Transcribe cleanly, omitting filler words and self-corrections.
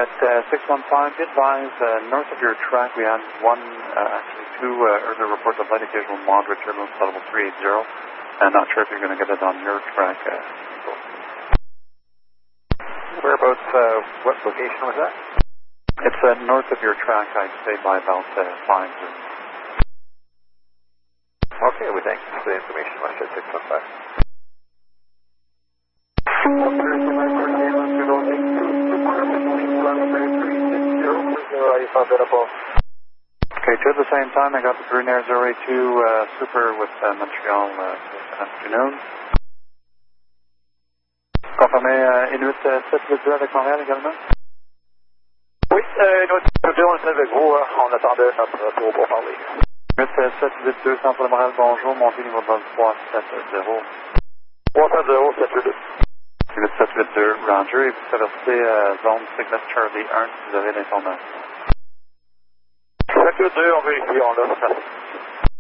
at 615, be advised, north of your track we had actually two earlier reports of light occasional moderate turbulence level 380. I'm not sure if you're going to get it on your track. Whereabouts, what location was that? It's north of your track, I'd say by about 5. Okay, we thank you for the information. Watch at 615. Okay, two at the same time. I got the Green Air 082 Super with Montreal this afternoon. Confirmé Inuit 782 avec Montréal également? Oui, Inuit 782, on est avec vous. On attendait notre tour pour parler. Inuit 782, Centre de Montréal, bonjour. Montée niveau vol 370. 370, 782. Inuit 782, Roger. Et vous traversez zone Cygnus Charlie 1 si vous avez l'information. 782, on vérifie, on l'a.